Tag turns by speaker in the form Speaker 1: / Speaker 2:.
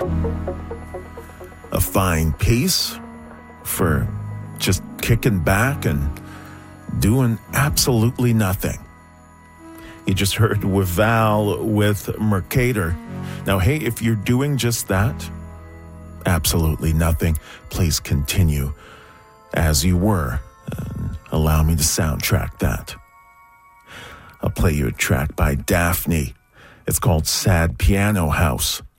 Speaker 1: A fine piece for just kicking back and doing absolutely nothing. You just heard Waval with Mercator. Now, hey, if you're doing just that, absolutely nothing, please continue as you were. Allow me to soundtrack that. I'll play you a track by Daphne. It's called Sad Piano House.